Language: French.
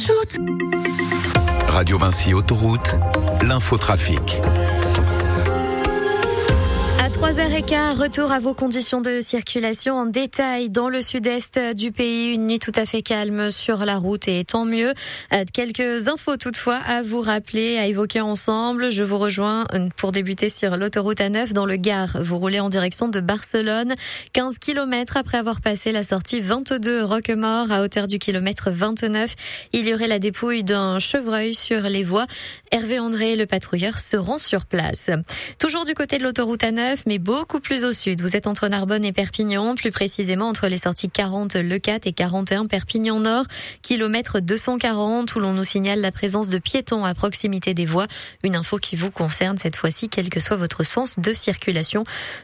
Shoot. Radio Vinci Autoroute, l'infotrafic. À 3h15, retour à vos conditions de circulation en détail dans le sud-est du pays. Une nuit tout à fait calme sur la route et tant mieux. Quelques infos toutefois à vous rappeler, à évoquer ensemble. Je vous rejoins pour débuter sur l'autoroute A9 dans le Gard. Vous roulez en direction de Barcelone, 15 km après avoir passé la sortie 22 Roquemort à hauteur du kilomètre 29. Il y aurait la dépouille d'un chevreuil sur les voies. Hervé André, le patrouilleur, se rend sur place. Toujours du côté de l'autoroute A9, mais beaucoup plus au sud. Vous êtes entre Narbonne et Perpignan, plus précisément entre les sorties 40 Leucate et 41 Perpignan Nord, kilomètre 240, où l'on nous signale la présence de piétons à proximité des voies. Une info qui vous concerne cette fois-ci, quel que soit votre sens de circulation.